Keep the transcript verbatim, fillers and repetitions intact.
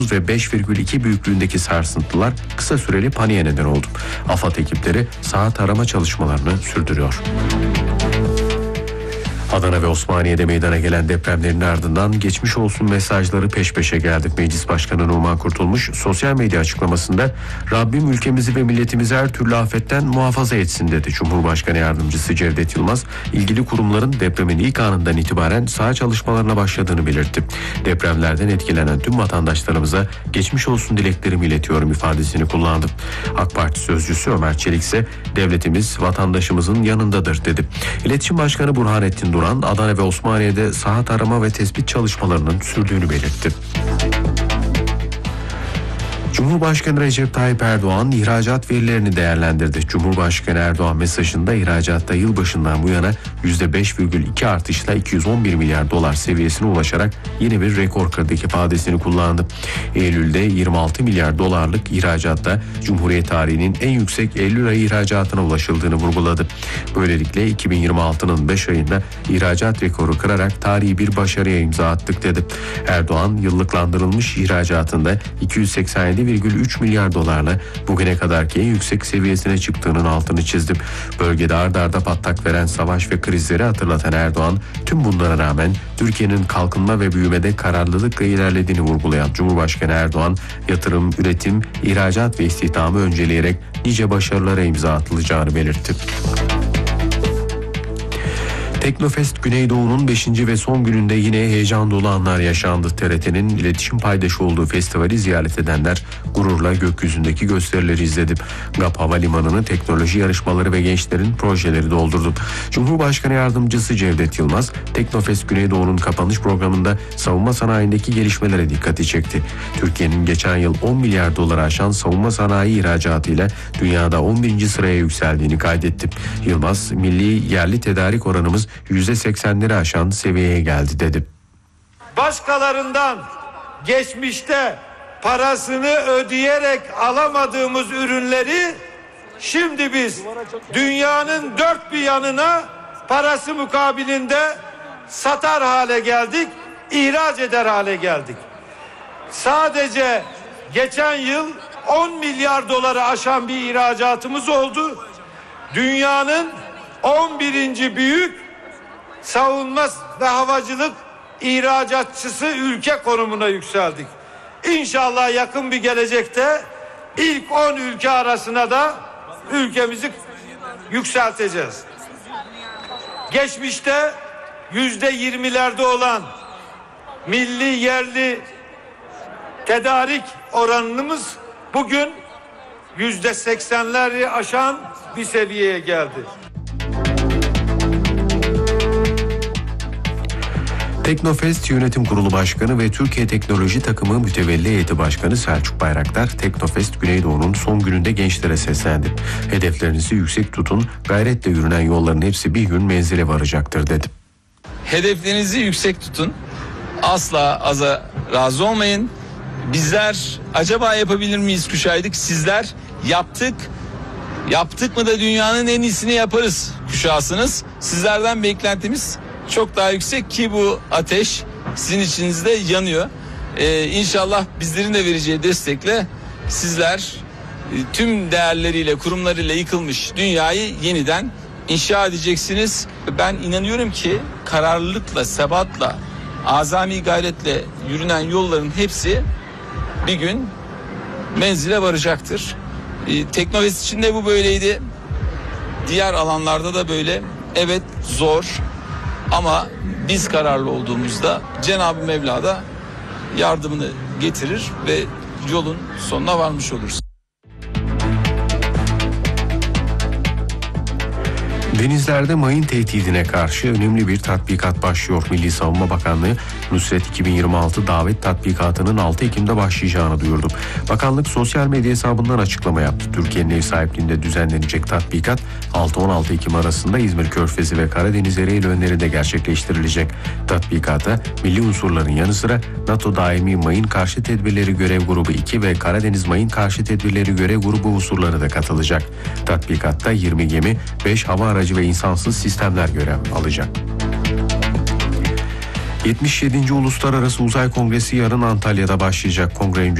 ve beş virgül iki büyüklüğündeki sarsıntılar kısa süreli paniğe neden oldu. AFAD ekipleri saha tarama çalışmalarını sürdürüyor. Adana ve Osmaniye'de meydana gelen depremlerin ardından geçmiş olsun mesajları peş peşe geldi. Meclis Başkanı Numan Kurtulmuş sosyal medya açıklamasında "Rabbim ülkemizi ve milletimizi her türlü afetten muhafaza etsin" dedi. Cumhurbaşkanı Yardımcısı Cevdet Yılmaz ilgili kurumların depremin ilk anından itibaren saha çalışmalarına başladığını belirtti. Depremlerden etkilenen tüm vatandaşlarımıza geçmiş olsun dileklerimi iletiyorum ifadesini kullandı. AK Parti sözcüsü Ömer Çelik ise devletimiz vatandaşımızın yanındadır dedi. İletişim Başkanı Burhanettin Duran Adana ve Osmaniye'de saha tarama ve tespit çalışmalarının sürdüğünü belirtti. Cumhurbaşkanı Recep Tayyip Erdoğan ihracat verilerini değerlendirdi. Cumhurbaşkanı Erdoğan mesajında ihracatta yılbaşından bu yana yüzde beş virgül iki artışla iki yüz on bir milyar dolar seviyesine ulaşarak yeni bir rekor kırdı ifadesini kullandı. Eylül'de yirmi altı milyar dolarlık ihracatta Cumhuriyet tarihinin en yüksek Eylül ayı ihracatına ulaşıldığını vurguladı. Böylelikle iki bin yirmi altının beş ayında ihracat rekoru kırarak tarihi bir başarıya imza attık dedi. Erdoğan yıllıklandırılmış ihracatında iki yüz seksen yedi virgül üç milyar dolarla bugüne kadarki en yüksek seviyesine çıktığının altını çizdi. Bölgede ard arda patlak veren savaş ve krizleri hatırlatan Erdoğan, tüm bunlara rağmen Türkiye'nin kalkınma ve büyümede kararlılıkla ilerlediğini vurgulayan Cumhurbaşkanı Erdoğan, yatırım, üretim, ihracat ve istihdamı önceleyerek nice başarılara imza atılacağını belirtti. Teknofest Güneydoğu'nun beşinci ve son gününde yine heyecan dolu anlar yaşandı. T R T'nin iletişim paydaşı olduğu festivali ziyaret edenler gururla gökyüzündeki gösterileri izledi. G A P Havalimanı'nı teknoloji yarışmaları ve gençlerin projeleri doldurdu. Cumhurbaşkanı Yardımcısı Cevdet Yılmaz, Teknofest Güneydoğu'nun kapanış programında savunma sanayindeki gelişmelere dikkati çekti. Türkiye'nin geçen yıl on milyar doları aşan savunma sanayi ihracatıyla dünyada on birinci sıraya yükseldiğini kaydetti. Yılmaz, milli yerli tedarik oranımız yüzde seksenleri aşan seviyeye geldi dedi. Başkalarından geçmişte parasını ödeyerek alamadığımız ürünleri şimdi biz dünyanın dört bir yanına parası mukabilinde satar hale geldik, ihraç eder hale geldik. Sadece geçen yıl on milyar doları aşan bir ihracatımız oldu. Dünyanın on birinci büyük savunma ve havacılık ihracatçısı ülke konumuna yükseldik. İnşallah yakın bir gelecekte ilk on ülke arasına da ülkemizi yükselteceğiz. Geçmişte yüzde yirmilerde olan milli yerli tedarik oranımız bugün yüzde seksenleri aşan bir seviyeye geldi. Teknofest Yönetim Kurulu Başkanı ve Türkiye Teknoloji Takımı Mütevelli Heyeti Başkanı Selçuk Bayraktar, Teknofest Güneydoğu'nun son gününde gençlere seslendi. Hedeflerinizi yüksek tutun, gayretle yürünen yolların hepsi bir gün menzile varacaktır dedi. Hedeflerinizi yüksek tutun, asla aza razı olmayın. Bizler acaba yapabilir miyiz kuşağıydık, sizler yaptık. Yaptık mı da dünyanın en iyisini yaparız kuşağısınız. Sizlerden beklentimiz çok daha yüksek ki bu ateş sizin içinizde yanıyor. Ee, İnşallah bizlerin de vereceği destekle sizler e, tüm değerleriyle, kurumlarıyla yıkılmış dünyayı yeniden inşa edeceksiniz. Ben inanıyorum ki kararlılıkla, sebatla, azami gayretle yürünen yolların hepsi bir gün menzile varacaktır. Ee, Teknofest için de bu böyleydi. Diğer alanlarda da böyle. Evet, zor. Ama biz kararlı olduğumuzda Cenab-ı Mevla da yardımını getirir ve yolun sonuna varmış oluruz. Denizlerde mayın tehdidine karşı önemli bir tatbikat başlıyor. Milli Savunma Bakanlığı Nusret iki bin yirmi altı davet tatbikatının altı Ekim'de başlayacağını duyurdu. Bakanlık sosyal medya hesabından açıklama yaptı. Türkiye'nin ev sahipliğinde düzenlenecek tatbikat altı on altı Ekim arasında İzmir Körfezi ve Karadeniz Ereğli önlerinde gerçekleştirilecek. Tatbikata milli unsurların yanı sıra NATO Daimi Mayın Karşı Tedbirleri Görev Grubu iki ve Karadeniz Mayın Karşı Tedbirleri Görev Grubu unsurları da katılacak. Tatbikatta yirmi gemi, beş hava aracı ve insansız sistemler görev alacak. yetmiş yedinci Uluslararası Uzay Kongresi yarın Antalya'da başlayacak. Kongre